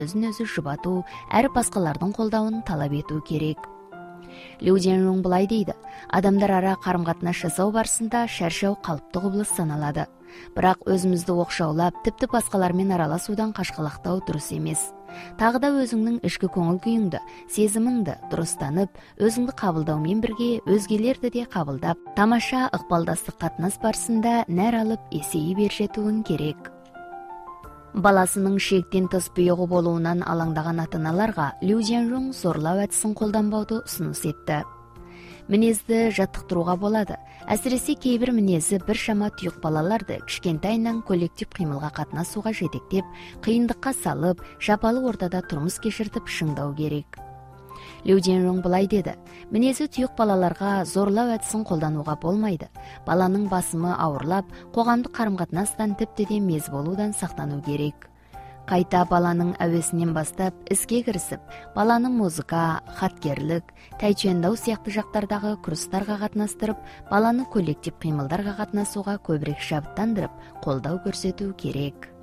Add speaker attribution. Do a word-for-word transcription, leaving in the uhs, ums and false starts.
Speaker 1: өзін өзі жұбату, әрі басқалардың қолдауын талап ету керек. Лю Цзяньрун былай дейді: адамдар ара қарым-қатынас жасау барысында шаршау қалыпты құбылыс саналады. Бірақ өзімізді оқшаулап, тіпті басқалармен араласудан қашқалақтау дұрыс емес. Тағы да өзіңнің ішкі көңіл күйіңді, сезіміңді дұрыстанып, өзіңді қабылдаумен бірге өзгелерді де қабылдап, тамаша ықпалдастық қатынас барысында нәр алып есейіп ер жетуің керек. Баласының шектен тыс бұйығы болуынан алаңдаған ата-аналарға Лю Цзяньрун зорлау әдісін қолданбауды ұсыныс етті. Мінезді жаттықтыруға болады. Әсіресе кейбір мінезі бір шама тұйық балаларды кішкентайынан коллектив қимылға қатынасуға жетектеп, қиындыққа салып, жапалы ортада тұрмыс кешіртіп шыңдау керек. Лю Цзяньрун былай деді: мінезі тұйық балаларға зорлау әдісін қолдануға болмайды. Баланың басымы ауырлап, қоғамдық қарым-қатынастан тіпті де мез болудан сақтану керек. Қайта баланың әуесінен бастап іске кірісіп, баланы музыка, хаткерлік, тайчуандау сияқты жақтардағы курстарға қатынастырып, баланы коллектив қимылдарға қатынасуға көбірек шабыттандырып, қолдау көрсету керек.